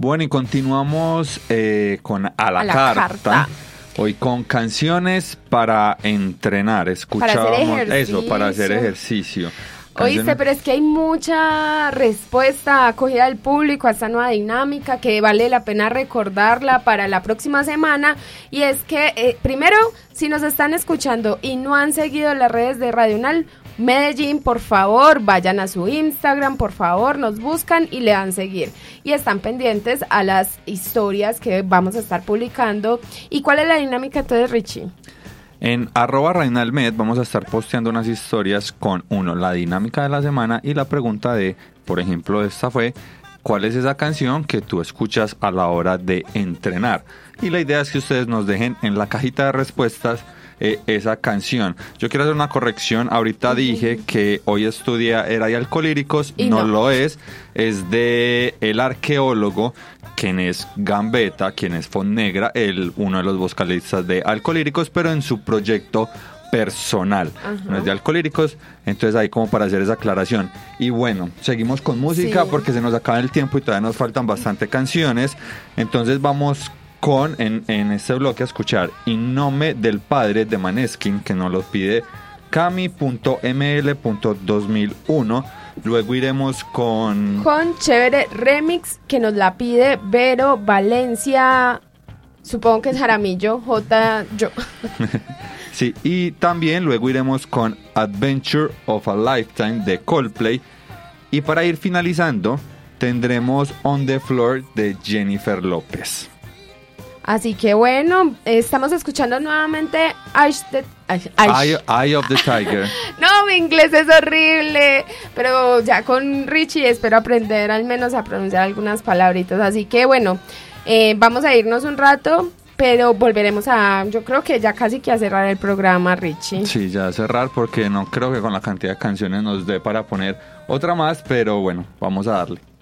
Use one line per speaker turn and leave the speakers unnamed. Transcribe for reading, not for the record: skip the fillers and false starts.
Bueno, y continuamos con A la Carta. Hoy con canciones para entrenar. Escuchábamos eso, para hacer ejercicio.
Oíste, pero es que hay mucha respuesta acogida del público a esta nueva dinámica que vale la pena recordarla para la próxima semana. Y es que, primero, si nos están escuchando y no han seguido las redes de Radio UNAL Medellín, por favor, vayan a su Instagram, por favor, nos buscan y le dan seguir. Y están pendientes a las historias que vamos a estar publicando. ¿Y cuál es la dinámica entonces, Richie?
En @RadioUNALMed vamos a estar posteando unas historias con la dinámica de la semana y la pregunta de, por ejemplo, esta fue, ¿cuál es esa canción que tú escuchas a la hora de entrenar? Y la idea es que ustedes nos dejen en la cajita de respuestas esa canción. Yo quiero hacer una corrección. Ahorita dije que Hoy Estudia era de Alcolíricos, y no lo es de el arqueólogo, quien es Gambetta, quien es Fonnegra, uno de los vocalistas de Alcolíricos, pero en su proyecto personal. No es de Alcolíricos, entonces ahí como para hacer esa aclaración. Y bueno, seguimos con música porque se nos acaba el tiempo y todavía nos faltan bastante canciones. Entonces vamos en este bloque a escuchar In Nome del Padre de Maneskin, que nos lo pide Cami.ml.2001. Luego iremos con
Chévere Remix, que nos la pide Vero Valencia, supongo que es Jaramillo, Yo.
Sí, y también luego iremos con Adventure of a Lifetime de Coldplay. Y para ir finalizando, tendremos On the Floor de Jennifer López.
Así que bueno, estamos escuchando nuevamente
Eye of the Tiger.
No, mi inglés es horrible, pero ya con Richie espero aprender al menos a pronunciar algunas palabritas. Así que bueno, vamos a irnos un rato, pero volveremos yo creo que ya casi que a cerrar el programa, Richie.
Sí, ya a cerrar porque no creo que con la cantidad de canciones nos dé para poner otra más, pero bueno, vamos a darle.